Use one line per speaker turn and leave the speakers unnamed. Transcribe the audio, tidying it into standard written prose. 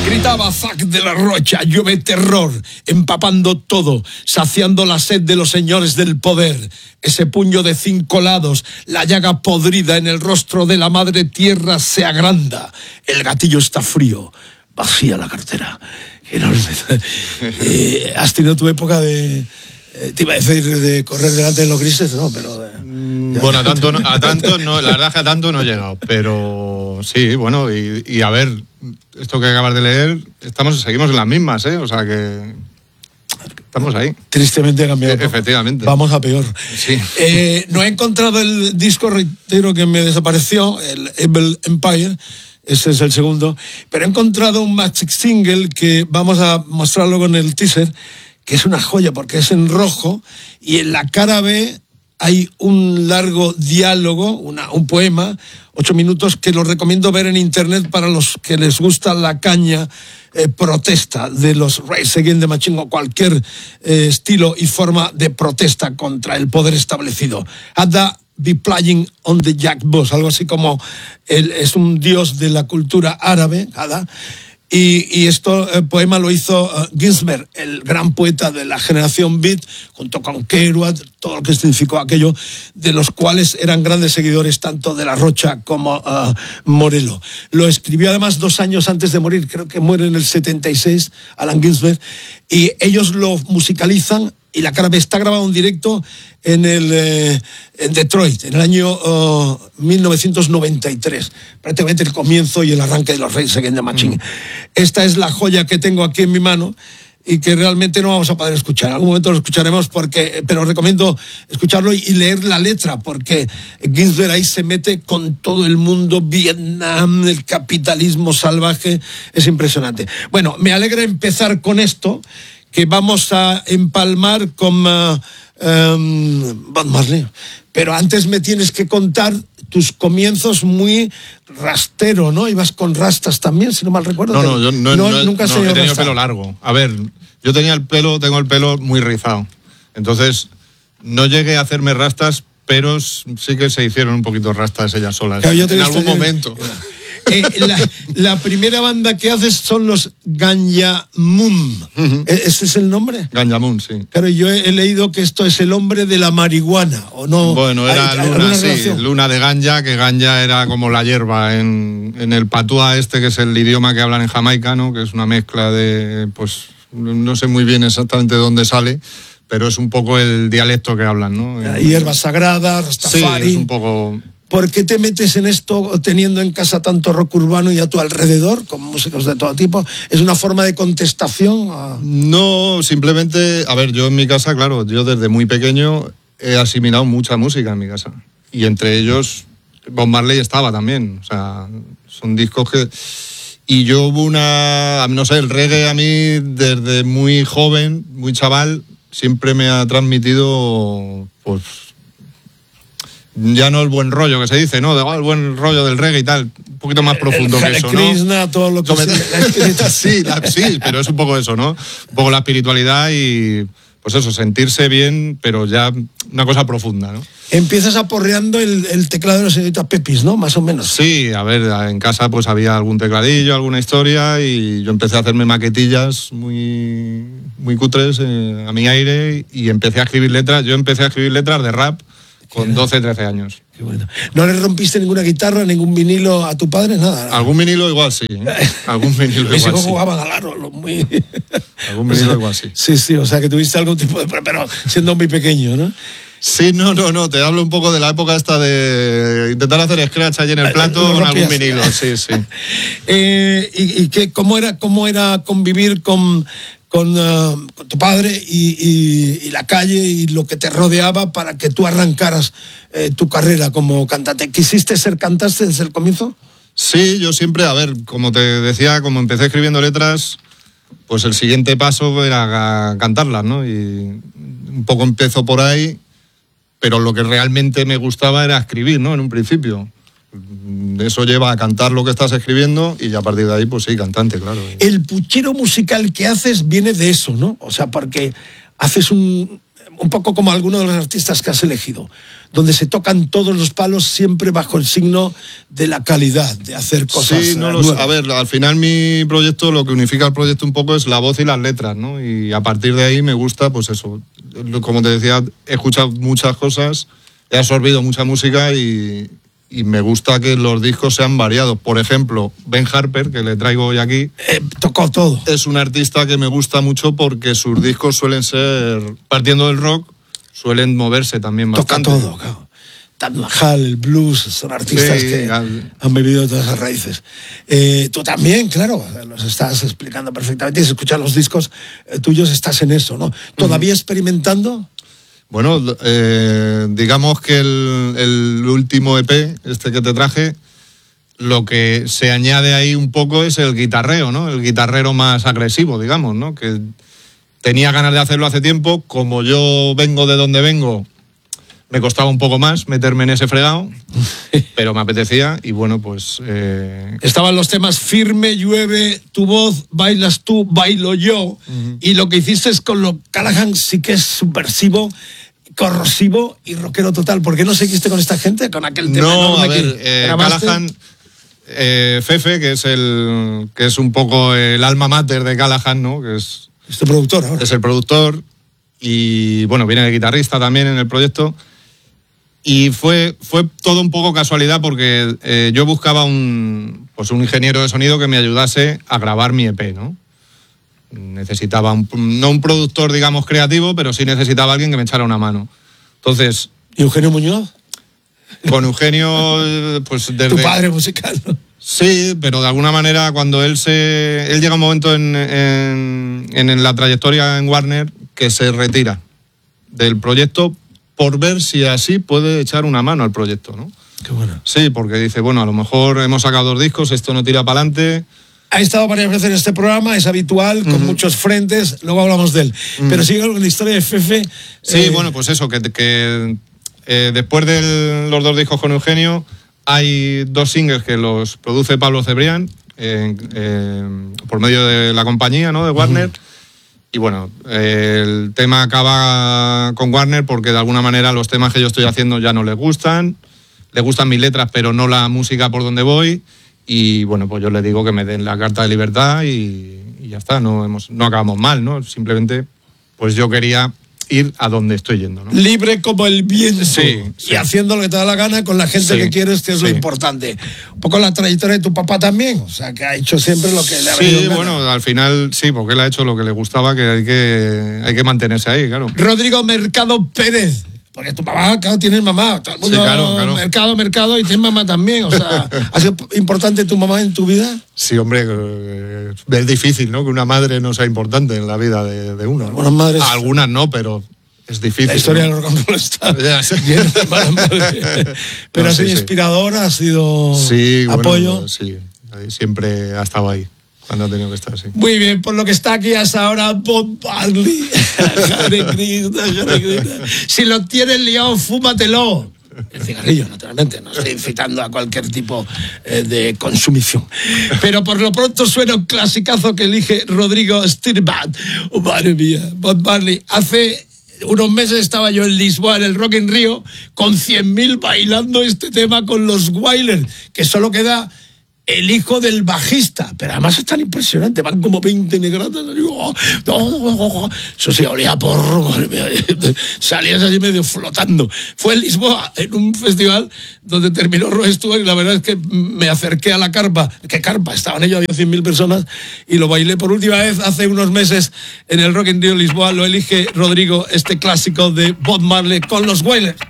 Gritaba Zac de la Rocha, llueve terror, empapando todo, saciando la sed de los señores del poder. Ese puño de 5 lados, la llaga podrida en el rostro de la madre tierra se agranda. El gatillo está frío, vacía la cartera. ¿Has tenido tu época de... te iba a decir de correr delante de los grises? No, pero...
Bueno, a tanto no, la verdad es que a tanto no he llegado, pero sí, bueno, y a ver, esto que acabas de leer, seguimos en las mismas, o sea que estamos ahí.
Tristemente ha cambiado.
Efectivamente.
Vamos a peor.
Sí.
No he encontrado el disco, reitero, que me desapareció, el Evil Empire, ese es el segundo, pero he encontrado un maxi single que vamos a mostrarlo con el teaser, que es una joya porque es en rojo y en la cara B hay un largo diálogo, un poema, 8 minutos, que lo recomiendo ver en internet para los que les gusta la caña protesta de los Rage Against the Machine o cualquier estilo y forma de protesta contra el poder establecido. Hadda be playing on the jackbox, algo así como es un dios de la cultura árabe, Hadda. Y esto, el poema lo hizo Ginsberg, el gran poeta de la generación Beat, junto con Kerouac, todo lo que significó aquello, de los cuales eran grandes seguidores tanto de La Rocha como Morello. Lo escribió además 2 años antes de morir, creo que muere en el 76, Allen Ginsberg, y ellos lo musicalizan. Y la cara B está grabado en directo en Detroit, en el año 1993. Prácticamente el comienzo y el arranque de los Rage Against the Machine. Esta es la joya que tengo aquí en mi mano y que realmente no vamos a poder escuchar. En algún momento lo escucharemos, pero recomiendo escucharlo y leer la letra, porque Ginsberg ahí se mete con todo el mundo, Vietnam, el capitalismo salvaje, es impresionante. Bueno, me alegra empezar con esto, que vamos a empalmar con Bob Marley. Pero antes me tienes que contar tus comienzos muy rastero, ¿no? Ibas con rastas también, si no mal recuerdo.
Yo nunca he tenido pelo largo. A ver, yo tengo el pelo muy rizado. Entonces, no llegué a hacerme rastas, pero sí que se hicieron un poquito rastas ellas solas. Claro, en algún momento.
La primera banda que haces son los Ganja Mun. ¿Ese es el nombre?
Ganja Mun, sí.
Claro, yo he leído que esto es el hombre de la marihuana, ¿o no?
Bueno, era Luna, sí, Luna de Ganja, que Ganja era como la hierba en el patuá que es el idioma que hablan en Jamaica, ¿no? Que es una mezcla de, pues, no sé muy bien exactamente de dónde sale, pero es un poco el dialecto que hablan, ¿no?
Hierba sagrada, Rastafari.
Sí, es un poco...
¿Por qué te metes en esto teniendo en casa tanto rock urbano y a tu alrededor, con músicos de todo tipo? ¿Es una forma de contestación?
No, simplemente, a ver, yo en mi casa, claro, yo desde muy pequeño he asimilado mucha música en mi casa. Y entre ellos, Bob Marley estaba también. O sea, son discos que... Y yo hubo no sé, el reggae a mí desde muy joven, muy chaval, siempre me ha transmitido, pues... Ya no el buen rollo que se dice, ¿no? El buen rollo del reggae y tal, un poquito más profundo que eso, ¿no?
Krishna, todo lo que
sí, pero es un poco eso, ¿no? Un poco la espiritualidad y, pues eso, sentirse bien, pero ya una cosa profunda, ¿no?
Empiezas aporreando el teclado de la señorita Pepis, ¿no? Más o menos.
Sí, a ver, en casa pues había algún tecladillo, alguna historia y yo empecé a hacerme maquetillas muy, muy cutres a mi aire y empecé a escribir letras. Yo empecé a escribir letras de rap con 12, 13 años.
Qué bueno. ¿No le rompiste ninguna guitarra, ningún vinilo a tu padre? Nada.
Algún vinilo igual sí. Algún vinilo igual sí.
Jugaban al aro, muy...
Algún vinilo igual sí.
Sí, o sea que tuviste algún tipo de... Pero siendo muy pequeño, ¿no?
Sí, no, te hablo un poco de la época esta de intentar hacer scratch allí en el plato con algún vinilo, sí.
¿Y cómo era convivir con tu padre y la calle y lo que te rodeaba para que tú arrancaras tu carrera como cantante? ¿Quisiste ser cantante desde el comienzo?
Sí, yo siempre, a ver, como te decía, como empecé escribiendo letras, pues el siguiente paso era cantarlas, ¿no? Y un poco empezó por ahí, pero lo que realmente me gustaba era escribir, ¿no? En un principio. Eso lleva a cantar lo que estás escribiendo y ya a partir de ahí, pues sí, cantante, claro.
El puchero musical que haces viene de eso, ¿no? O sea, porque haces un poco como algunos de los artistas que has elegido, donde se tocan todos los palos siempre bajo el signo de la calidad, de hacer cosas nuevas.
A ver, al final mi proyecto, lo que unifica el proyecto un poco es la voz y las letras, ¿no? Y a partir de ahí me gusta, pues eso, como te decía, he escuchado muchas cosas, he absorbido mucha música y me gusta que los discos sean variados. Por ejemplo, Ben Harper, que le traigo hoy aquí,
tocó todo.
Es un artista que me gusta mucho porque sus discos suelen ser, partiendo del rock, suelen moverse también bastante.
Toca todo, claro. Taj Mahal, el blues, son artistas que han vivido todas esas raíces. Tú también, claro, los estás explicando perfectamente. Y si escuchas los discos tuyos, estás en eso, ¿no? ¿Todavía experimentando?
Bueno, digamos que el último EP, este que te traje, lo que se añade ahí un poco es el guitarreo, ¿no? El guitarrero más agresivo, digamos, ¿no? Que tenía ganas de hacerlo hace tiempo. Como yo vengo de donde vengo, me costaba un poco más meterme en ese fregado, pero me apetecía y bueno, pues...
Estaban los temas Firme, Llueve, Tu Voz, Bailas Tú, Bailo Yo, y lo que hiciste es con lo Callahan sí que es subversivo, corrosivo y rockero total. ¿Por qué no seguiste con esta gente? Con aquel tema
enorme.
No, a ver,
Callahan, Fefe, que es un poco el alma mater de Callahan, ¿no? Que es
este productor ahora.
Es el productor y bueno, viene de guitarrista también en el proyecto. Y fue todo un poco casualidad porque yo buscaba un ingeniero de sonido que me ayudase a grabar mi EP, ¿no? Necesitaba no un productor, digamos, creativo, pero sí necesitaba alguien que me echara una mano. Entonces...
¿Y Eugenio Muñoz?
Con Eugenio, pues desde...
Tu padre musical, ¿no?
Sí, pero de alguna manera cuando él llega un momento en la trayectoria en Warner que se retira del proyecto por ver si así puede echar una mano al proyecto, ¿no?
Qué bueno.
Sí, porque dice, bueno, a lo mejor hemos sacado 2 discos, esto no tira para adelante.
Ha estado varias veces en este programa, es habitual, con muchos frentes, luego hablamos de él. Pero sigue con la historia de Fefe.
Sí, bueno, pues eso, que después de los 2 discos con Eugenio, hay 2 singles que los produce Pablo Cebrián, por medio de la compañía, ¿no? De Warner. Y bueno, el tema acaba con Warner porque de alguna manera los temas que yo estoy haciendo ya no les gustan mis letras, pero no la música por donde voy. Y bueno, pues yo les digo que me den la carta de libertad y ya está, no acabamos mal, ¿no? Simplemente, pues yo quería ir a donde estoy yendo, ¿no?
Libre como el viento.
Sí.
Y haciendo lo que te da la gana con la gente que quieres, que es lo importante. Un poco la trayectoria de tu papá también, o sea, que ha hecho siempre lo que le ha venido.
Sí, bueno, al final sí, porque él ha hecho lo que le gustaba, que hay que mantenerse ahí, claro.
Rodrigo Mercado Pérez. Porque tu papá, claro, tienes mamá. Todo el mundo,
sí, claro.
Mercado, y tienes mamá también. O sea, ¿ha sido importante tu mamá en tu vida?
Sí, hombre, es difícil, ¿no? Que una madre no sea importante en la vida de uno, ¿no?
Algunas madres...
Algunas no, pero es difícil.
La historia del rock and roll está bien, pero ha sido inspiradora, ha sido apoyo.
Bueno, sí, siempre ha estado ahí. Cuando ha tenido que estar, sí.
Muy bien, por lo que está aquí hasta ahora, Bob Marley. Hare Krishna, Hare Krishna. Si lo tienes liado, fúmatelo. El cigarrillo, naturalmente, no estoy incitando a cualquier tipo de consumición. Pero por lo pronto suena un clasicazo que elige Rodrigo Stirbat. Oh, madre mía, Bob Marley. Hace unos meses estaba yo en Lisboa, en el Rock in Rio, con 100.000 bailando este tema con los Wailers, que solo queda el hijo del bajista, pero además es tan impresionante, van como 20 negratas, eso sí, olía porro, salías allí medio flotando. Fue en Lisboa, en un festival donde terminó Rod Stewart, y la verdad es que me acerqué a la carpa, estaban ellos, había 100.000 personas, y lo bailé por última vez hace unos meses en el Rock in Rio Lisboa. Lo elige Rodrigo, este clásico de Bob Marley con los Wailers.